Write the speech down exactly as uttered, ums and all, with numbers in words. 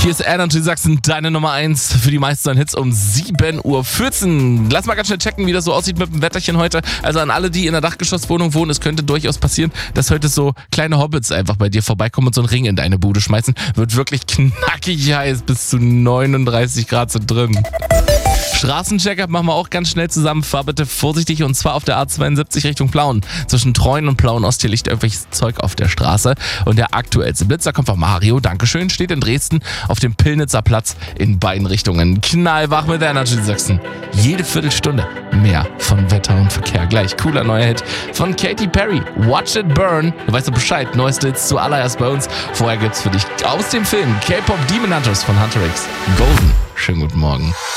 Hier ist Energy Sachsen, deine Nummer eins für die meisten Hits um sieben Uhr vierzehn. Lass mal ganz schnell checken, wie das so aussieht mit dem Wetterchen heute. Also an alle, die in der Dachgeschosswohnung wohnen, es könnte durchaus passieren, dass heute so kleine Hobbits einfach bei dir vorbeikommen und so einen Ring in deine Bude schmeißen. Wird wirklich knackig heiß, bis zu neununddreißig Grad sind drin. Straßencheck-up machen wir auch ganz schnell zusammen. Fahr bitte vorsichtig und zwar auf der A zweiundsiebzig Richtung Plauen. Zwischen Treuen und Plauen-Ost hier liegt irgendwelches Zeug auf der Straße. Und der aktuellste Blitzer kommt von Mario, Dankeschön, steht in Dresden auf dem Pillnitzer Platz in beiden Richtungen. Knallwach mit der Energy Sachsen. Jede Viertelstunde mehr von Wetter und Verkehr. Gleich cooler neuer Hit von Katy Perry. Watch It Burn. Du weißt ja Bescheid, neueste Hits zuallererst bei uns. Vorher gibt's für dich aus dem Film K-Pop Demon Hunters von Hunter X. Golden. Schönen guten Morgen.